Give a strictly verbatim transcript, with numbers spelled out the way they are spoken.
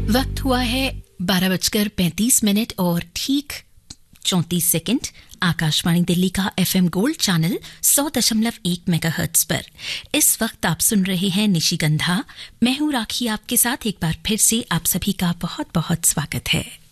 वक्त हुआ है बारह बजकर पैंतीस मिनट और ठीक चौंतीस सेकंड। आकाशवाणी दिल्ली का एफएम गोल्ड चैनल सौ दशमलव एक मेगाहर्ट्ज पर इस वक्त आप सुन रहे हैं निशिगंधा। मैं हूं राखी, आपके साथ एक बार फिर से आप सभी का बहुत बहुत स्वागत है।